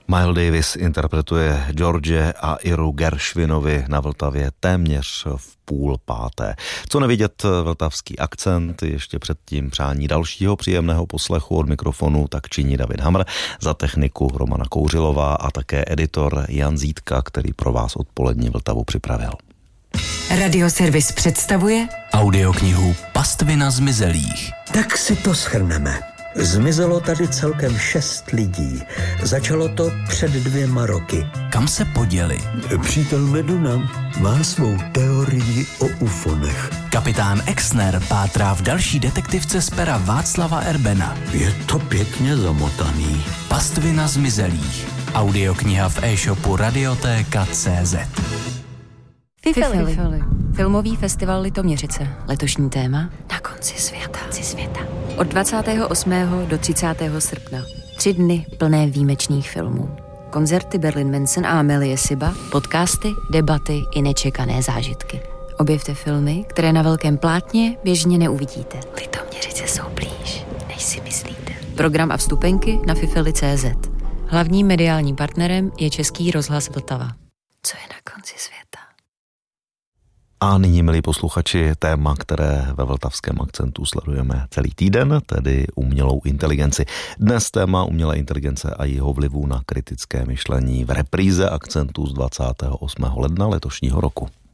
Miles Davis interpretuje George a Iru Gershwinovi na Vltavě téměř v 4:30. Co nevidět vltavský akcent, ještě předtím přání dalšího příjemného poslechu od mikrofonu, tak činí David Hamr, za techniku Romana Kouřilová a také editor Jan Zítka, který pro vás odpolední Vltavu připravil. Radioservis představuje audioknihu Pastvina zmizelých. Tak si to shrneme. Zmizelo tady celkem 6 lidí. Začalo to před 2 roky. Kam se poděli? Přítel Meduna má svou teorii o ufonech. Kapitán Exner pátrá v další detektivce z pera Václava Erbena. Je to pěkně zamotaný. Pastvina zmizelých. Audiokniha v e-shopu Radiotéka.cz. Fifily. Filmový festival Litoměřice. Letošní téma Na konci světa. Od 28. do 30. srpna. 3 dny plné výjimečných filmů. Koncerty Berlin Manson a Amelie Siba, podcasty, debaty i nečekané zážitky. Objevte filmy, které na velkém plátně běžně neuvidíte. Litoměřice jsou blíž, než si myslíte. Program a vstupenky na fifily.cz. Hlavním mediálním partnerem je Český rozhlas Vltava. Co je na konci světa? A nyní, milí posluchači, téma, které ve vltavském akcentu sledujeme celý týden, tedy umělou inteligenci. Dnes téma umělé inteligence a jeho vlivu na kritické myšlení v repríze akcentu z 28. ledna letošního roku.